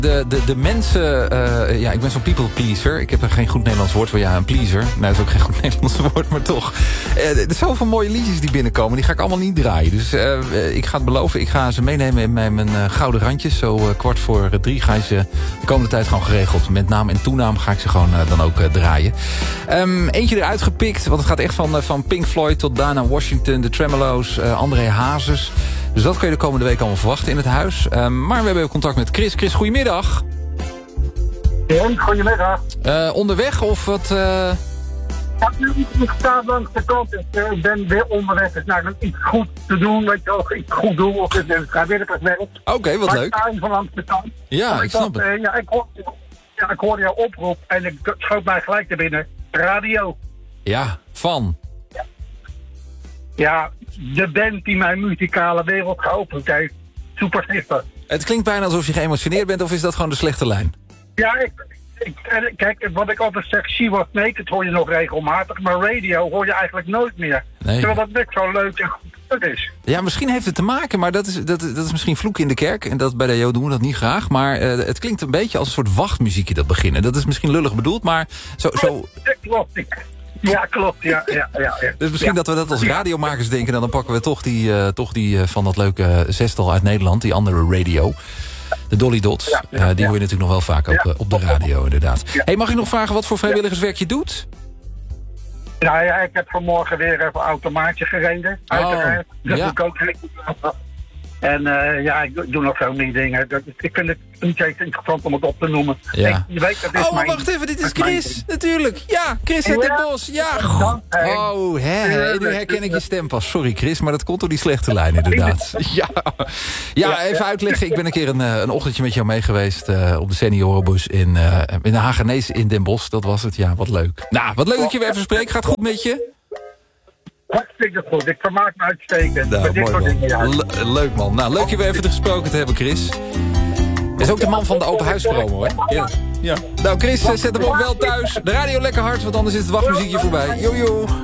De mensen... ik ben zo'n people pleaser. Ik heb er geen goed Nederlands woord voor. Ja, een pleaser. Nou, dat is ook geen goed Nederlands woord, maar toch. Er zijn zoveel mooie liedjes die binnenkomen. Die ga ik allemaal niet draaien. Dus ik ga het beloven. Ik ga ze meenemen in mijn gouden randjes. Zo 2:45 ga je ze de komende tijd gewoon geregeld. Met naam en toenaam ga ik ze gewoon dan ook draaien. Eentje eruit gepikt. Want het gaat echt van Pink Floyd tot Dana Washington. De Tremolo's, André Hazes. Dus dat kun je de komende week allemaal verwachten in het huis. Maar we hebben contact met Chris. Chris, goedemiddag. Ja, goedemiddag. Onderweg of wat? Ik sta langs de kant. Ik ben weer onderweg. Dus nou, iets goed te doen. Weet je wel, iets goed doen. Of het vrijwilligerswerk. Oké, wat leuk. Ik sta even langs de kant. Ja, ik snap het. Ik hoorde jouw oproep. En ik schoot mij gelijk naar binnen. Radio. Ja, van? Ja, de band die mijn muzikale wereld geopend heeft. Supersniffer. Het klinkt bijna alsof je geëmotioneerd bent. Of is dat gewoon de slechte lijn? Ja, kijk, wat ik altijd zeg, She Was Naked hoor je nog regelmatig, maar radio hoor je eigenlijk nooit meer. Nee. Terwijl dat net zo leuk en goed is. Ja, misschien heeft het te maken, maar dat is misschien vloek in de kerk. En dat bij de Jo doen we dat niet graag. Maar het klinkt een beetje als een soort wachtmuziekje dat beginnen. Dat is misschien lullig bedoeld, maar zo... Ja, klopt. Ja, klopt. Ja. Dus misschien dat we dat als radiomakers denken... dan pakken we toch die van dat leuke zestal uit Nederland, die andere radio... De Dolly Dots, die hoor je natuurlijk nog wel vaak op de radio, inderdaad. Ja. Hey, mag ik nog vragen wat voor vrijwilligerswerk je doet? Nou ja, ik heb vanmorgen weer even automaatje gereden. Uiteraard. Dat doe ik ook. En ik doe nog veel meer dingen. Ik vind het niet eens interessant om het op te noemen. Ja. Je weet, dat is wacht even, dit is Chris, natuurlijk. Ja, Chris uit Den Bosch. Ja, nu herken ik je stem pas. Sorry Chris, maar dat komt door die slechte lijn inderdaad. Ja, even uitleggen. Ik ben een keer een ochtendje met jou mee geweest op de seniorenbus in de Hagenees in Den Bosch. Dat was het, ja, wat leuk. Nou, wat leuk dat je weer even spreekt. Gaat goed met je? Hartstikke goed. Ik vermaak me uitstekend. Nou, mooi man. Leuk man. Nou, leuk je weer even gesproken te hebben, Chris. Is ook de man van de open huispromo, hè? Ja. Nou, Chris, zet hem op wel thuis. De radio lekker hard, want anders is het wachtmuziekje voorbij. Jojo.